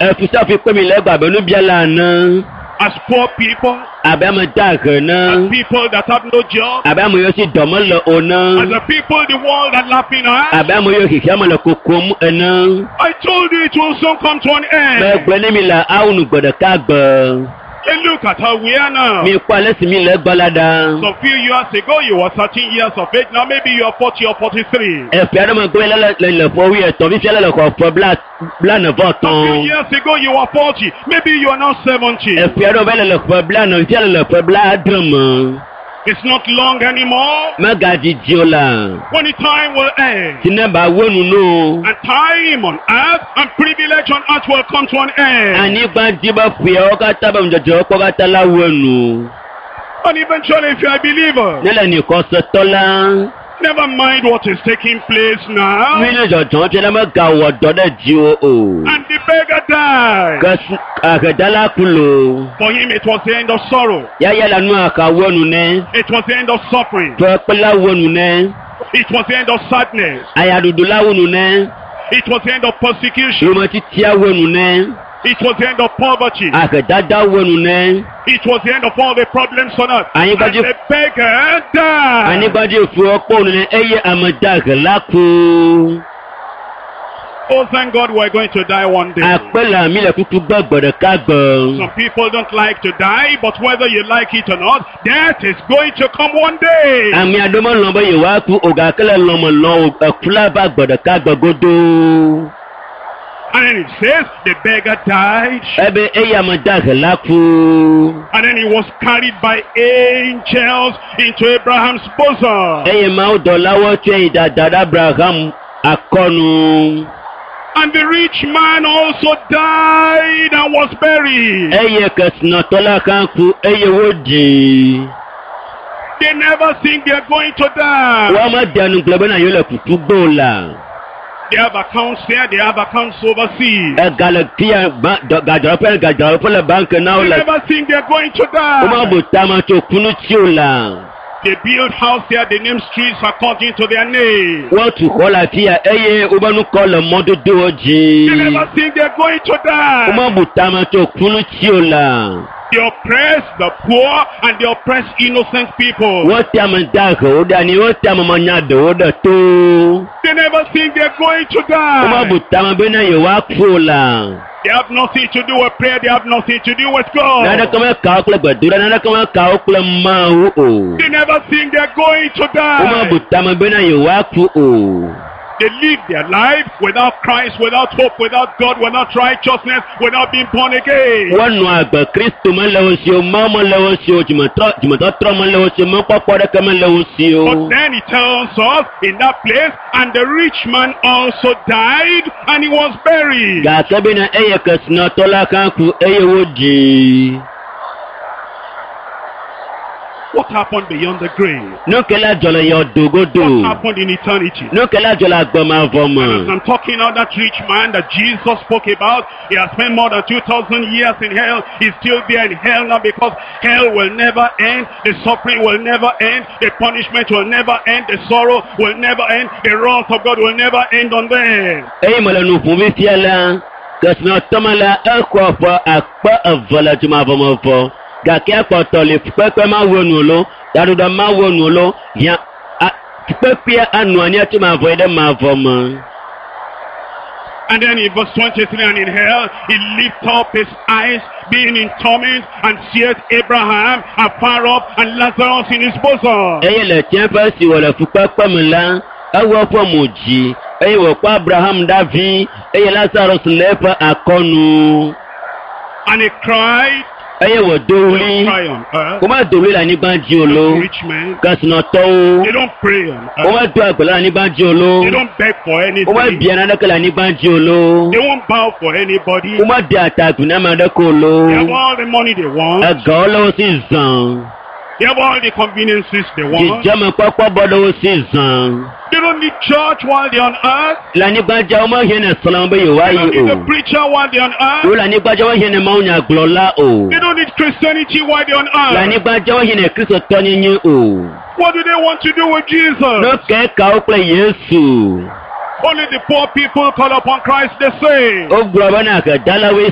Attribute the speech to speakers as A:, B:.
A: As poor people, as people that have no job, as the people the world are laughing at. I told you it will soon come to an end. And look at how we are now. So a few years ago, you were 13 years of age. Now maybe you are 40 or 43. A few years ago, you were 40. Maybe you are now 70. It's not long anymore. When the time will end. And time on earth and privilege on earth will come to an end. And eventually, if you are a believer, never mind what is taking place now. And the beggar died. For him, it was the end of sorrow. It was the end of suffering. It was the end of sadness. It was the end of persecution. It was the end of poverty. It was the end of all the problems on earth. And the beggar died. Oh, thank God we're going to die one day. Some people don't like to die, but whether you like it or not, death is going to come one day. And then it says the beggar died. And then he was carried by angels into Abraham's bosom. And the rich man also died and was buried. They never think they are going to die. They have accounts there, they have accounts overseas. They never think they are going to die. They build house there, they name streets according to their name. They never think they are going to die. They oppress the poor and they oppress innocent people. They never think they are going to die. They have nothing to do with prayer. They have nothing to do with God. They never think they are going to die. They live their life without Christ, without hope, without God, without righteousness, without being born again. But then he tells us in that place, and the rich man also died, and he was buried. What happened beyond the grave? What happened in eternity? And as I'm talking about that rich man that Jesus spoke about, he has spent more than 2,000 years in hell. He's still there in hell now because hell will never end. The suffering will never end. The punishment will never end. The sorrow will never end. The wrath of God will never end on them.
B: Gàkẹ́ àpọ̀tọ̀ lè pẹ́pẹ́ máa wọnù lọ, dàdúdà máa wọnù lọ, yàn pẹ́pẹ́ ànú àní àti máa fọ ẹ̀dẹ́ máa fọ mọ́.
A: And then in verse 23, and in hell, he lifted up his eyes, being in torment, and seeth Abraham afar off, and Lazarus in his bosom.
B: Ẹyẹ lẹ̀ tí wọ́n fẹ́ sì wọ̀lẹ̀ fún pẹ́pẹ́ mi lá, ẹwọ́ fọ́ mọ̀ jì, ẹyẹ wọ̀ pa Abraham dábí, ẹyẹ Lazarus lẹ́fọ̀ àkọ́nu.
A: And he cried.
B: Ẹyẹ wọ̀ dórí, kò má dòrí là nígbà jí olo, kàsìnà tọ́ o.
A: They don't pray.
B: Kò má dó àgbẹ̀lá nígbà jí olo.
A: They don't beg for anything.
B: Kò má bí ẹnadẹ́kẹ̀lá nígbà jí olo.
A: They won't bow for anybody.
B: Kò má dé àtàkùn náà máa dẹ́kọ̀ olo.
A: They have all the money they want.
B: Ẹ̀gá ọlọ́wọ́ sí zàn.
A: They have all the conveniences they want.
B: Ìjọba pápá bọ́dọ̀wọ́ sí zàn.
A: They don't need church while they're on earth.
B: Lànígbàjá ọmọ yẹn nà sọ̀rọ̀ bẹ́ẹ̀ yóò wáyé o.
A: They don't need a preacher while they're on earth.
B: Ó lànígbàjá wọ́n yẹn nà máa ń yàn gbọ̀lá o.
A: They don't need Christianity while they're on earth.
B: Lànígbàjá wọ́n yẹn nà Kristo tọ́ yín o.
A: What do they want to do with Jesus?
B: Lókè ká ó pẹ́ Yéésù.
A: Only the poor people call upon Christ, they say.
B: Ó gbọ́ ọ̀bẹ náà kẹ̀ dáláwé